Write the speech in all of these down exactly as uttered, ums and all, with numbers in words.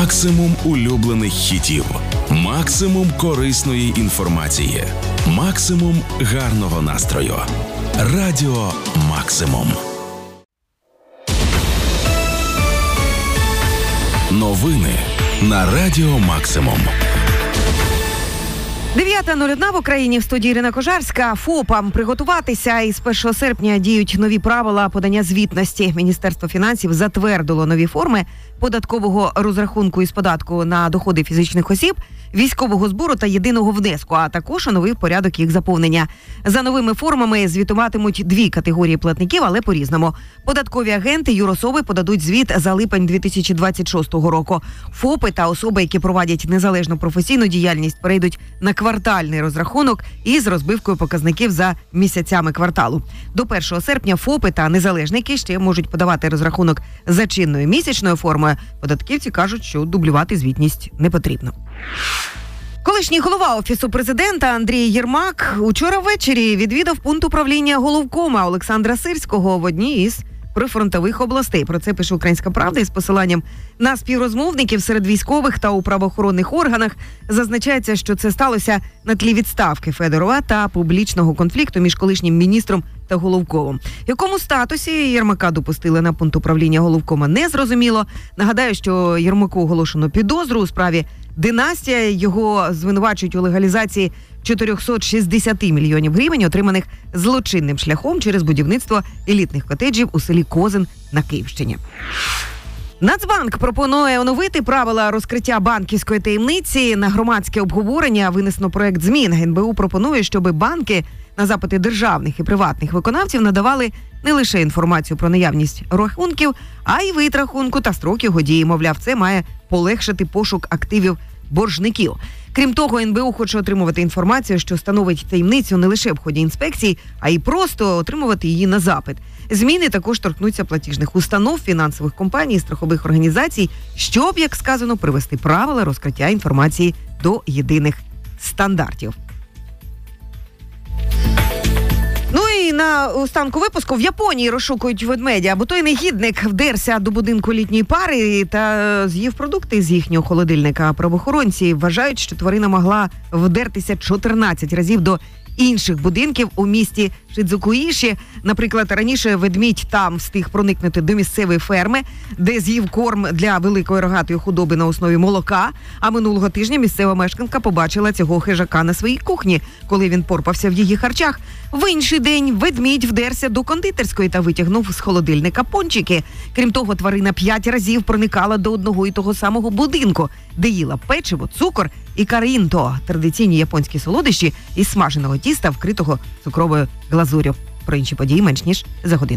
Максимум улюблених хітів. Максимум корисної інформації. Максимум гарного настрою. Радіо Максимум. Новини на Радіо Максимум. дев'ята нуль один в Україні, в студії Ірина Кожарська. ФОПам приготуватися. Із першого серпня діють нові правила подання звітності. Міністерство фінансів затвердило нові форми податкового розрахунку із податку на доходи фізичних осіб, військового збору та єдиного внеску, а також оновив порядок їх заповнення. За новими формами звітуватимуть дві категорії платників, але по-різному. Податкові агенти, юрособи подадуть звіт за липень дві тисячі двадцять шостого року. ФОПи та особи, які проводять незалежну професійну діяльність, перейдуть на квартальний розрахунок із розбивкою показників за місяцями кварталу. До першого серпня ФОПи та незалежники ще можуть подавати розрахунок за чинною місячною формою. Податківці кажуть, що дублювати звітність не потрібно. Колишній голова Офісу президента Андрій Єрмак учора ввечері відвідав пункт управління головкома Олександра Сирського в одній із прифронтових областей. Про це пише «Українська правда» із посиланням на співрозмовників серед військових та у правоохоронних органах. Зазначається, що це сталося на тлі відставки Федорова та публічного конфлікту між колишнім міністром та головкомом. В якому статусі Єрмака допустили на пункт управління головкома, не зрозуміло. Нагадаю, що Єрмаку оголошено підозру у справі «Династія». Його звинувачують у легалізації чотириста шістдесят мільйонів гривень, отриманих злочинним шляхом через будівництво елітних котеджів у селі Козин на Київщині. Нацбанк пропонує оновити правила розкриття банківської таємниці. На громадське обговорення винесено проект змін. ен бе у пропонує, щоб банки на запити державних і приватних виконавців надавали не лише інформацію про наявність рахунків, а й вид рахунку та строки його дії. Мовляв, це має полегшити пошук активів боржників. Крім того, ен бе у хоче отримувати інформацію, що становить таємницю не лише в ході інспекцій, а й просто отримувати її на запит. Зміни також торкнуться платіжних установ, фінансових компаній, страхових організацій, щоб, як сказано, привести правила розкриття інформації до єдиних стандартів. Ну і на останку випуску: в Японії розшукують ведмедя, бо той негідник вдерся до будинку літньої пари та з'їв продукти з їхнього холодильника. Правоохоронці вважають, що тварина могла вдертися чотирнадцять разів до інших будинків у місті Шидзукуїші. Наприклад, раніше ведмідь там встиг проникнути до місцевої ферми, де з'їв корм для великої рогатої худоби на основі молока, а минулого тижня місцева мешканка побачила цього хижака на своїй кухні, коли він порпався в її харчах. В інший день ведмідь вдерся до кондитерської та витягнув з холодильника пончики. Крім того, тварина п'ять разів проникала до одного і того самого будинку, де їла печиво, цукор і карінто – традиційні японські солодощі із смаженого тіста, вкритого цукровою глазур'ю. Про інші події менш ніж за годину.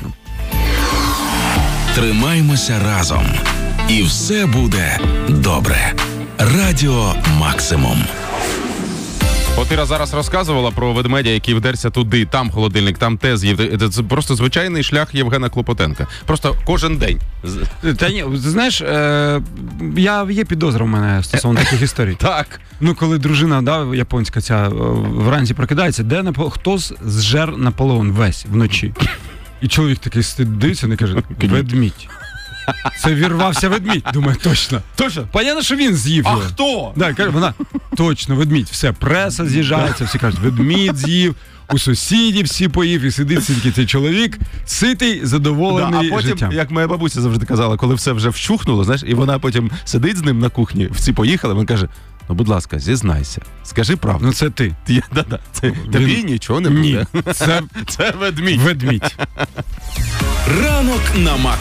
Тримаймося разом, і все буде добре. Радіо Максимум. От Іра зараз розказувала про ведмедя, який вдерся туди, там холодильник, там те з'їв. Це просто звичайний шлях Євгена Клопотенка. Просто кожен день. Та ні, знаєш, е, я, є підозра в мене стосовно таких історій. Так. Ну, коли дружина, да, японська ця, вранці прокидається, де Наполеон, хто зжер Наполеон весь вночі? І чоловік такий сидить, дивиться і каже: ведмідь. Це вірвався ведмідь. Думаю, точно. Точно. Понятно, що він з'їв його. А хто? Да, каже, вона, точно, ведмідь. Все, преса з'їжджається, всі кажуть, ведмідь з'їв, у сусідів всі поїв, і сидить тільки цей чоловік, ситий, задоволений да, а потім, життям. як моя бабуся завжди казала, коли все вже вщухнуло, знаєш, і вона потім сидить з ним на кухні, всі поїхали, він каже: ну, будь ласка, зізнайся, скажи правду. Ну, це ти. Я, да, да, це, Він... Тобі нічого не буде. Ні, це, це ведмідь. Ведмідь. Ранок на Максимум.